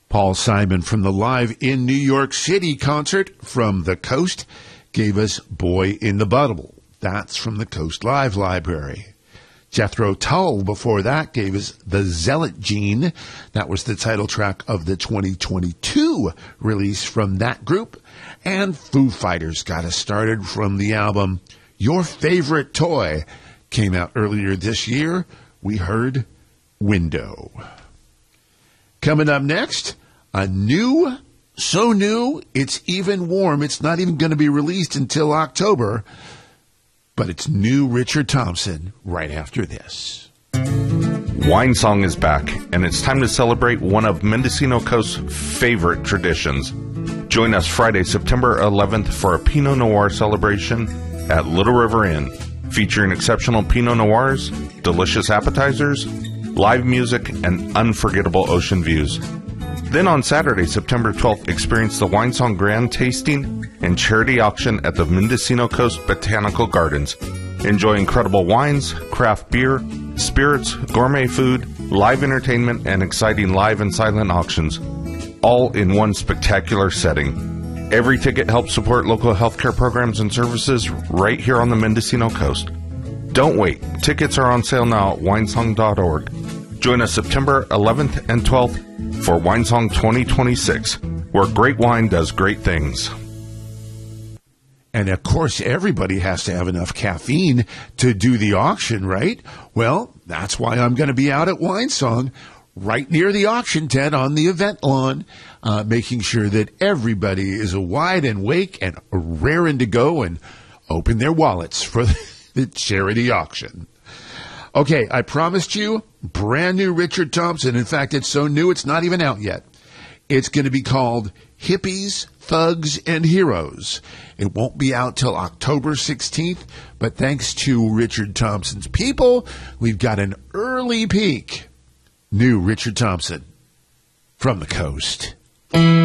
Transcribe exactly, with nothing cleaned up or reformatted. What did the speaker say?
Paul Simon from the Live in New York City concert from the Coast gave us Boy in the Bottle. That's from the Coast Live Library. Jethro Tull before that gave us The Zealot Gene. That was the title track of the twenty twenty-two release from that group. And Foo Fighters got us started from the album Your Favorite Toy. Came out earlier this year. We heard Window. Coming up next, a new, so new, it's even warm. It's not even going to be released until October. But it's new Richard Thompson right after this. Wine Song is back, and it's time to celebrate one of Mendocino Coast's favorite traditions. Join us Friday, September eleventh for a Pinot Noir celebration at Little River Inn, featuring exceptional Pinot Noirs, delicious appetizers, live music, and unforgettable ocean views. Then on Saturday, September twelfth, experience the Wine Song Grand Tasting and Charity Auction at the Mendocino Coast Botanical Gardens. Enjoy incredible wines, craft beer, spirits, gourmet food, live entertainment, and exciting live and silent auctions, all in one spectacular setting. Every ticket helps support local healthcare programs and services right here on the Mendocino Coast. Don't wait. Tickets are on sale now at winesong dot org. Join us September eleventh and twelfth for Winesong twenty twenty-six, where great wine does great things. And of course, everybody has to have enough caffeine to do the auction, right? Well, that's why I'm going to be out at Winesong, right near the auction tent on the event lawn, uh, making sure that everybody is wide and awake and raring to go and open their wallets for the charity auction. Okay, I promised you brand new Richard Thompson. In fact, it's so new it's not even out yet. It's going to be called Hippies, Thugs, and Heroes. It won't be out till October sixteenth, but thanks to Richard Thompson's people, we've got an early peek. New Richard Thompson from the Coast.